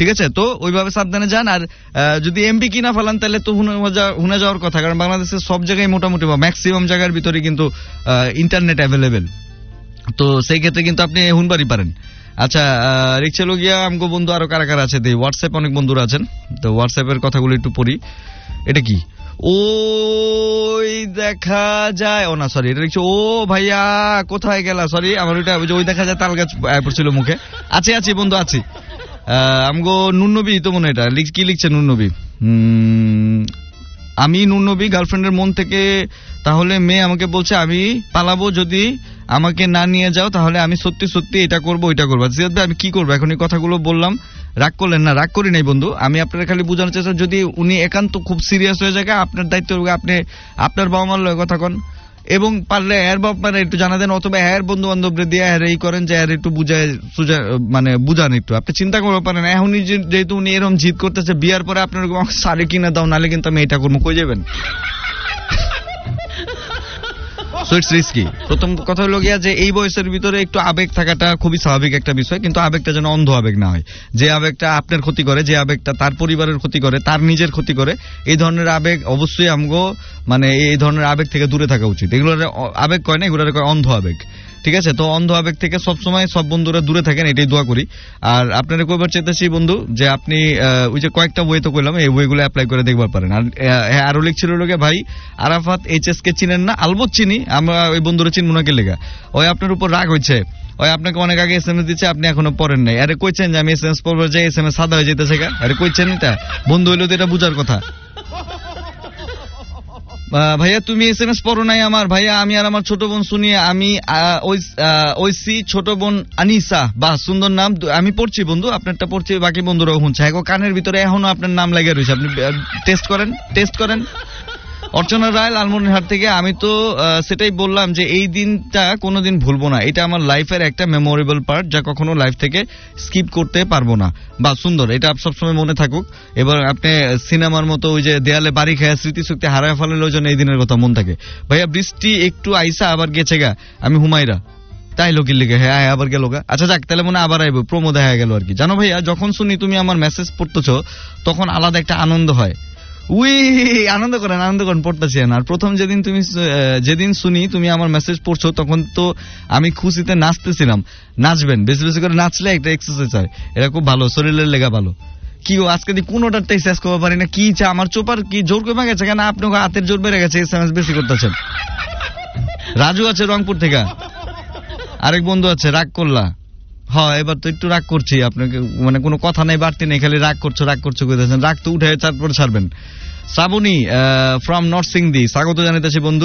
ঠিক আছে, তো ওইভাবে সাবধানে যান। আর যদি এমবি কিনা ফেলান তাহলে তো হুনে যাওয়ার কথা, কারণ বাংলাদেশের সব জায়গায় মোটামুটি বা ম্যাক্সিমাম জায়গার ভিতরে কিন্তু ইন্টারনেট অ্যাভেলেবেল, তো সেই ক্ষেত্রে কিন্তু আপনি হুনবারই পারেন। আচ্ছা, রিক্সা লগিয়া আমগো বন্ধু আরো কারা কারা আছে, হোয়াটসঅ্যাপ অনেক বন্ধুরা আছেন, তো হোয়াটসঅ্যাপের কথাগুলো একটু পড়ি। এটা কি ওই দেখা যায়, ও না সরি, এটা লিখছে ও ভাইয়া কোথায় গেলা, সরি আমার ওইটা ওই দেখা যায় তাল গাছ পড়ছিল মুখে। আছি বন্ধু আছি। আমগো নুননবী তো মনে, এটা কি লিখছে নুননবী, আমি নুননবী গার্লফ্রেন্ডের মন থেকে, তাহলে মেয়ে আমাকে বলছে আমি পালাবো, যদি আমাকে না নিয়ে যাও তাহলে আমি সত্যি সত্যি এটা করবো ওইটা করবো। জিয়াদ ভাই আমি কি করবো এখন, এই কথাগুলো বললাম, রাগ করলেন না? রাগ করি নাই বন্ধু, আমি আপনার খালি বোঝানোর চেষ্টা, যদি উনি একান্ত খুব সিরিয়াস হয়ে যায় আপনার দায়িত্ব, আপনি আপনার বাবা মার লয় কথা কন, এবং পারলে এর বাপারে একটু জানা দেন, অথবা এর বন্ধু বান্ধবরে দিয়ে এই করেন যে এর একটু বুঝায় মানে বুঝান একটু। আপনি চিন্তা করতে পারেন এখনই যেহেতু উনি এরকম জিদ করতেছে, বিয়ার পরে আপনার শাড়ি কিনে দাও, নাহলে কিন্তু আমি এটা করবো, কই যাবেন? So it's risky. প্রথম কথা হলো গিয়া যে এই বয়সের ভিতরে একটু আবেগ থাকাটা খুবই স্বাভাবিক একটা বিষয়, কিন্তু আবেগটা যেন অন্ধ আবেগ না হয়, যে আবেগটা আপনার ক্ষতি করে, যে আবেগটা তার পরিবারের ক্ষতি করে, তার নিজের ক্ষতি করে, এই ধরনের আবেগ অবশ্যই আমগো মানে এই ধরনের আবেগ থেকে দূরে থাকা উচিত। এগুলোর আবেগ কয় না, এগুলোর কয় অন্ধ আবেগ, ঠিক আছে? তো অন্ধ আবেগ থেকে সবসময় সব বন্ধুরা দূরে থাকেন, এটাই দোয়া করি। আর আপনারা কয়বার চেতেছি বন্ধু যে আপনি ওই যে কয়েকটা বই তো কইলাম, এই বইগুলো অ্যাপ্লাই করে দেখবার পারেন। আর আরো লিখছিল লোকে ভাই আরাফাত এইচএস কে চিনেন না, আলবত চিনি, আমরা ওই বন্ধুরা চিনব না কে লেগা, ওই আপনার উপর রাগ হয়েছে, ওই আপনাকে অনেক আগে এসএমএস দিচ্ছে, আপনি এখনো পড়েন নাই। আরে কইছেন যে আমি এসএমএস পড়বো, যে এসএমএস সাদা হয়ে যেতেছে গা, আরে কইছেন এটা বন্ধু হইলো তো এটা বুঝার কথা। ভাইয়া তুমি এসএমএস পড়ো নাই আমার, ভাইয়া আমি আর আমার ছোট বোন শুনি, আমি ওইসি ছোট বোন আনিসা, বাহ সুন্দর নাম, আমি পড়ছি বন্ধু, আপনারটা পড়ছি, বাকি বন্ধুরাও শুনছে, এখন কানের ভিতরে এখনো আপনার নাম লেগে রয়েছে, আপনি টেস্ট করেন। অর্চনা রায় লালমনিরহাট থেকে। আমি তো সেটাই বললাম যে এই দিনটা কোনোদিন ভুলবো না, এটা আমার লাইফের একটা মেমোরেবল পার্ট, যা কখনো লাইফ থেকে স্কিপ করতে পারবো না। বা সুন্দর, এটা সবসময় মনে থাকুক। এবার আপনি সিনেমার মতো ওই যে দেয়ালে বাড়ি খায় স্মৃতিশক্তি হারায় ফেলার জন্য এই দিনের কথা মন থাকে। ভাইয়া বৃষ্টি একটু আইসা আবার গেছে গা, আমি হুমায়রা, তাই লোকের লিখে হ্যাঁ আবার গেল গা, আচ্ছা যাক তাহলে মনে আবার আইব, প্রমো দেখা গেল আর কি। জানো ভাইয়া যখন শুনি তুমি আমার মেসেজ পড়তেছো তখন আলাদা একটা আনন্দ হয়, উই আনন্দ করেন পড়তেছি না। আর প্রথম যেদিন শুনি তুমি আমার মেসেজ পড়ছো তখন তো আমি খুশিতে নাচতেছিলাম। নাচবেন, বেশি বেশি করে নাচলে একটা এক্সারসাইজ হয়, এটা খুব ভালো, শরীরের লেগা ভালো। কি গো আজকে দিয়ে কোনোটাতেই শেষ করতে পারি না, কি চা আমার চোপার কি জোর কমে গেছে কেন, আপনাকে হাতের জোর বেড়ে গেছে, এসএমএস বেশি করতেছেন। রাজু আছে রংপুর থেকে, আরেক বন্ধু আছে রাগ করলা, হ্যাঁ এবার তো একটু রাগ করছি, আপনাকে মানে কোনো কথা নেই বাড়তি নেই, খালি রাগ করছো কইতেছেন, রাগ তো উঠে তারপর ছাড়বেন। শ্রাবণী ফ্রম নরসিংদী, স্বাগত জানাইতেছি বন্ধু।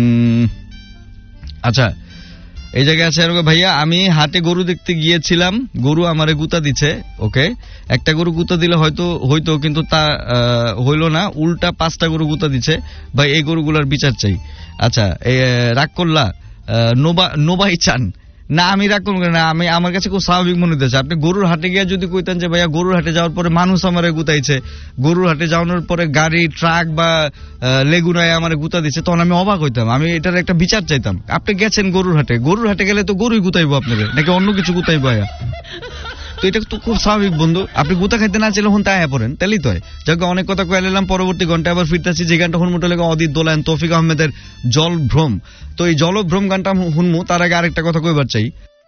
আচ্ছা এই জায়গায় আছে ভাইয়া, আমি হাটে গরু দেখতে গিয়েছিলাম, গরু আমারে গুতা দিচ্ছে, ওকে একটা গরু গুতা দিলে হয়তো কিন্তু তা হইল না, উল্টা 5টা গরু গুতা দিচ্ছে, ভাই এই গরুগুলার বিচার চাই। আচ্ছা রাগ করলা নোবাই চান না, আমি রাগ করবো না, আমি আমার কাছে খুব স্বাভাবিক মনে হতেছে। আপনি গরুর হাটে গিয়ে যদি কইতেন যে ভাইয়া গরুর হাটে যাওয়ার পরে মানুষ আমারে গুতাইছে, গরুর হাটে যাওয়ানোর পরে গাড়ি ট্রাক বা লেগুনায় আমারে গুতা দিচ্ছে, তখন আমি অবাক হইতাম, আমি এটার একটা বিচার চাইতাম। আপনি গেছেন গরুর হাটে গেলে তো গরুই গুতাইবো আপনাদের, নাকি অন্য কিছু গুতাইবো? তো এটা তো খুব স্বাভাবিক বন্ধু, আপনি গুতা খাইতে না চাইলে হুনতে আয়া পড়েন, তাইলেই তো হয়। যাকে অনেক কথা কয়ে এলাম, পরবর্তী ঘন্টায় আবার ফিরতেছি, যে গানটা হুনমুটা লেগে অদিত দোলান তৌফিক আহমেদের জলভ্রম। তো এই জলভ্রম গানটা হুনমু, তার আগে আরেকটা কথা কইবার চাই।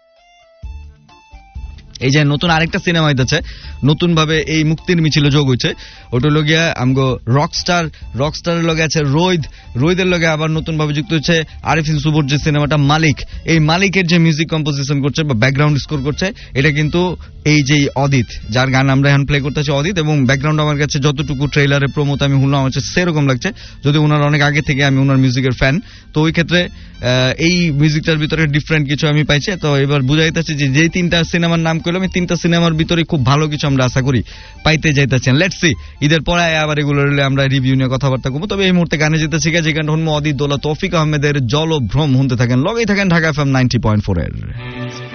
এই যে নতুন আরেকটা সিনেমা হইতেছে, নতুন ভাবে এই মুক্তির মিছিলে যোগ হয়েছে, ওটা লগিয়া আমগো রকস্টারের লগে আছে রোহিদের লগে আবার নতুন ভাবে যুক্ত হচ্ছে আরিফিন শুভর যে সিনেমাটা মালিক, এই মালিকের যে মিউজিক কম্পোজিশন করছে বা ব্যাকগ্রাউন্ড স্কোর করছে, এটা কিন্তু এই যে অদিত, যার গান আমরা এখন প্লে করতেছি অদিত, এবং ব্যাকগ্রাউন্ড আমার কাছে যতটুকু ট্রেলারে প্রমোতে আমি শুনলাম আমার সেরকম লাগছে, যদি ওনার অনেক আগে থেকে আমি ওনার মিউজিকের ফ্যান, তো ওই ক্ষেত্রে এই মিউজিকটার ভিতরে ডিফারেন্ট কিছু আমি পাইছি। তো এবার বুঝাইতেছি যে 3টা সিনেমার নাম করলাম, এই 3টা সিনেমার ভিতরে খুব ভালো কিছু আমরা আশা করি পাইতে যাইতেছেন। লেটস সি ঈদের পরে আবার এগুলো আমরা রিভিউ নিয়ে কথাবার্তা করবো। তবে এই মুহূর্তে গানে যেতেছি, যে গানটা হন অদিত দোলা তৌফিক আহমেদের জলভ্রম, শুনতে থাকেন, লগেই থাকেন ঢাকা FM 90.4 এর।